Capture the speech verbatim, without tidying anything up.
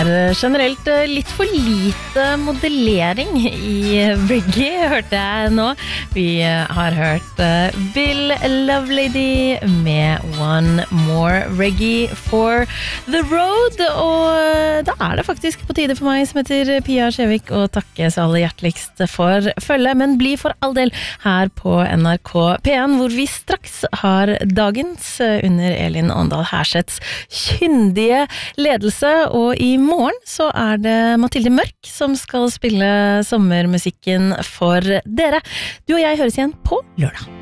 er generelt litt for lite modellering i reggae, hørte jeg nå. Vi har hørt Bill Lovelady med One More Reggae for the Road, og da er det faktisk på tide for meg som heter Pia Skjevik å takke så aller hjerteligst for følge, men bli for all del her på N R K P en, hvor vi straks har dagens under Elin Åndal Herseths kyndige ledelse, og i morgen så er det Mathilde Mørk som skal spille sommermusikken for dere. Du og jeg høres igjen på lørdag.